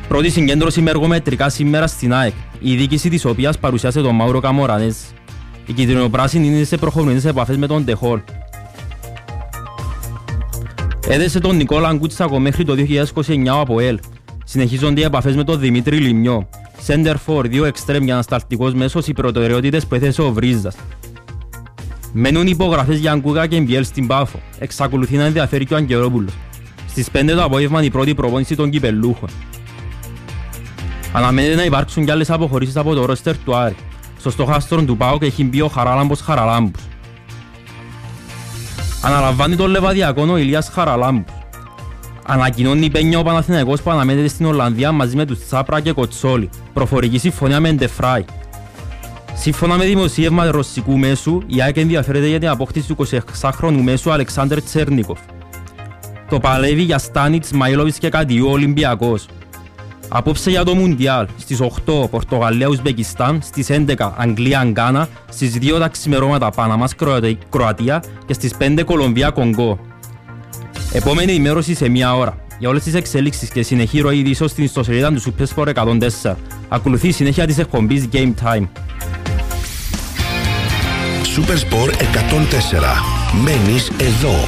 Πρώτη συγκέντρωση με εργομετρικά σήμερα στην ΑΕΚ, η διοίκηση της οποίας παρουσιάσε τον Μάουρο Καμορανές. Η κυτρινοπράσινη είναι σε προχωρημένες επαφές με τον Ντεχόλ. Έδεσε τον Νικόλα Αγκούτσακο μέχρι το 2029 ο ΑΠΟΕΛ. Συνεχίζονται οι επαφές με τον Δημήτρη Λιμιό. Center for, 2 εξτρέμ για ανασταλτικός μέσος, οι προτεραιότητες που έθεσε ο Βρίζας. Μένουν υπογραφές για Αγκούκα και Μπιέλ στην Πάφο. Εξακολουθεί να ενδιαφέρει και ο Αγγερόπουλος. Στις 5 το απόγευμα η πρώτη προπόνηση των κυπελλούχων. Αναμένεται να υπάρξουν κι άλλες αποχωρήσεις από το ρόστερ του Άρη. Στο στόχαστρο του ΠΑΟΚ έχει μπει ο Χαράλαμπος Χαραλάμπους. Αναλαμβάνει τον Λεβαδιακόν ο Ηλίας Χαραλάμπους. Ανακοινώνει η Πένια ο Παναθηναϊκός που αναμένεται στην Ολλανδία μαζί με τους Τσάπρα και Κοτσόλη. Προφορική συμφωνία με Ντεφράι. Σύμφωνα με δημοσίευμα ρωσικού μέσου, η ΑΕΚ ενδιαφέρεται για την απόκτηση του 26χρονου μέσου Αλεξάνδρ Τσέρνικοφ. Το παλεύει για Στάνιτς, Μαϊλόβιτς και Κατιού ο Ολυμπιακός. Απόψε για το Μουντιάλ, στις 8 Πορτογαλία-Ουσμπεκιστάν, στις 11 Αγγλία-Γκάνα, στις 2 τα ξημερώματα Παναμάς-Κροατία και στις 5 Κολομβία-Κονγκό. Επόμενη ενημέρωση σε 1 ώρα. Για όλες τις εξέλιξεις και συνεχή ροή ειδήσεων στην ιστοσελίδα του Supersport 104. Ακολουθεί η συνέχεια της εκπομπής Game Time. Supersport 104. Μένεις εδώ.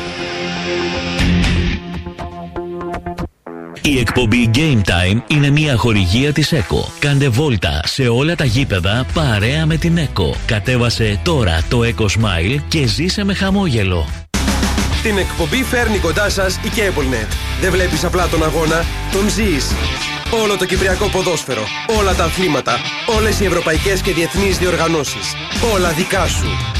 Η εκπομπή Game Time είναι μια χορηγία της ΕΚΟ. Κάντε βόλτα σε όλα τα γήπεδα παρέα με την ΕΚΟ. Κατέβασε τώρα το ΕΚΟ Smile και ζήσε με χαμόγελο. Την εκπομπή φέρνει κοντά σας η Cablenet. Δεν βλέπεις απλά τον αγώνα, τον ζεις. Όλο το κυπριακό ποδόσφαιρο, όλα τα αθλήματα, όλες οι ευρωπαϊκές και διεθνείς διοργανώσεις. Όλα δικά σου.